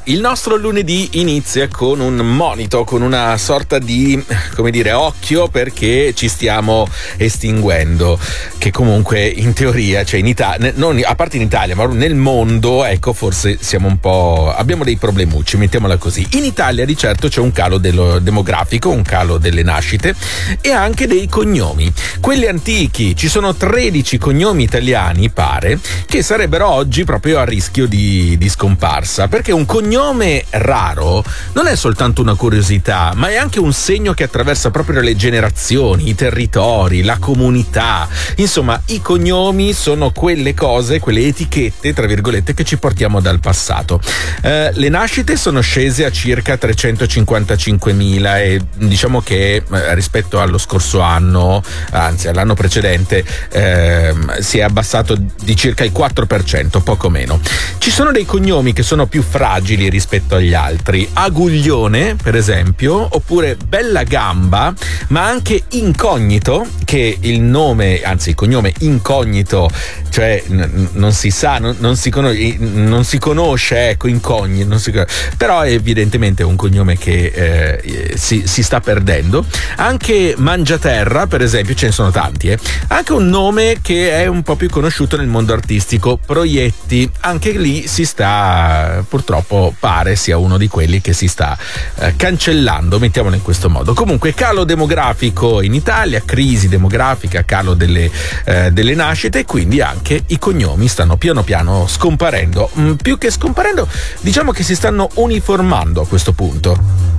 Il nostro lunedì inizia con un monito, con una sorta di, come dire, occhio, perché ci stiamo estinguendo, che comunque in teoria, cioè in Italia, non a parte in Italia, ma nel mondo, ecco, forse siamo un po', abbiamo dei problemucci, mettiamola così. In Italia di certo c'è un calo demografico, un calo delle nascite e anche dei cognomi. Quelli antichi, ci sono 13 cognomi italiani, pare, che sarebbero oggi proprio a rischio di scomparsa, perché un cognome raro non è soltanto una curiosità, ma è anche un segno che attraversa proprio le generazioni, i territori, la comunità. Insomma, i cognomi sono quelle cose, quelle etichette, tra virgolette, che ci portiamo dal passato. Le nascite sono scese a circa 355.000 e diciamo che rispetto allo scorso anno, anzi all'anno precedente, si è abbassato di circa il 4%, poco meno. Ci sono dei cognomi che sono più fragili rispetto agli altri, Aguglione per esempio, oppure Bella Gamba, ma anche Incognito, che il nome, anzi il cognome Incognito, cioè non si sa, non si conosce, ecco, Incognito, però è evidentemente un cognome che si sta perdendo. Anche Mangiaterra per esempio, ce ne sono tanti, anche un nome che è un po' più conosciuto nel mondo artistico, Proietti, anche lì si sta, purtroppo pare sia uno di quelli che si sta cancellando, mettiamolo in questo modo. Comunque calo demografico in Italia, crisi demografica, calo delle nascite, e quindi anche i cognomi stanno piano piano scomparendo. Più che scomparendo, diciamo che si stanno uniformando a questo punto.